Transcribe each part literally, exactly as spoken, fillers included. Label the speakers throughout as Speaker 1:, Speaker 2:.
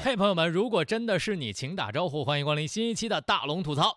Speaker 1: 嘿，朋友们，如果真的是你，请打招呼，欢迎光临新一期的大龙吐槽。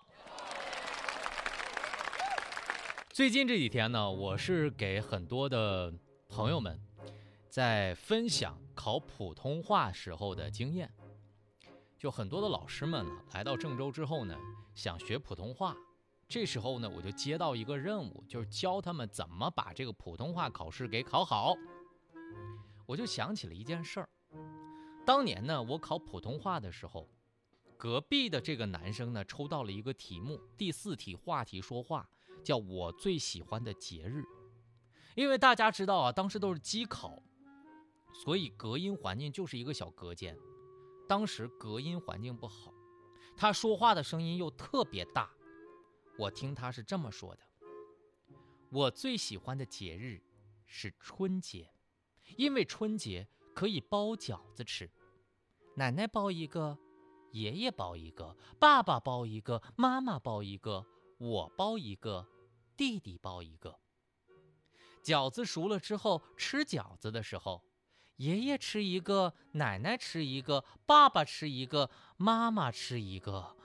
Speaker 1: 最近这几天呢，我是给很多的朋友们在分享考普通话时候的经验。就很多的老师们呢，来到郑州之后呢，想学普通话，这时候呢，我就接到一个任务，就是教他们怎么把这个普通话考试给考好。我就想起了一件事儿，当年呢，我考普通话的时候，隔壁的这个男生呢，抽到了一个题目，第四题话题说话，叫我最喜欢的节日。因为大家知道啊，当时都是机考，所以隔音环境就是一个小隔间。当时隔音环境不好，他说话的声音又特别大。我听他是这么说的：我最喜欢的节日是春节，因为春节可以包饺子吃，奶奶包一个，爷爷包一个，爸爸包一个，妈妈包一个，我包一个，弟弟包一个。饺子熟了之后，吃饺子的时候，爷爷吃一个，奶奶吃一个，爸爸吃一个，妈妈吃一个。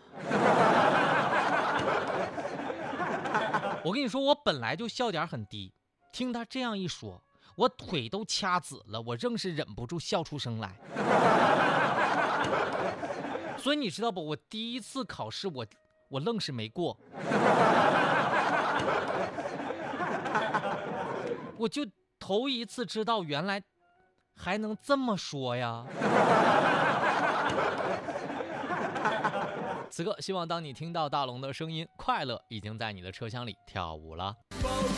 Speaker 1: 我跟你说，我本来就笑点很低，听他这样一说，我腿都掐紫了，我仍是忍不住笑出声来。所以你知道不，我第一次考试我我愣是没过。我就头一次知道原来还能这么说呀。此刻希望当你听到大龙的声音，快乐已经在你的车厢里跳舞了。